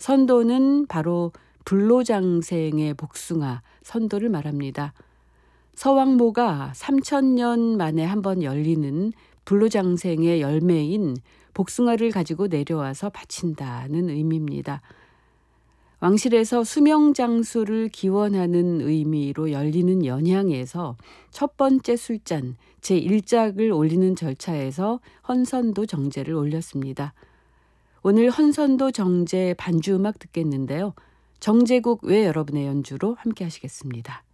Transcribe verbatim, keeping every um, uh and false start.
선도는 바로 불로장생의 복숭아, 선도를 말합니다. 서왕모가 삼천 년 만에 한 번 열리는 불로장생의 열매인 복숭아를 가지고 내려와서 바친다는 의미입니다. 왕실에서 수명장수를 기원하는 의미로 열리는 연향에서 첫 번째 술잔 제일 짝을 올리는 절차에서 헌선도 정제를 올렸습니다. 오늘 헌선도 정제 반주 음악 듣겠는데요. 정제국 외 여러분의 연주로 함께 하시겠습니다.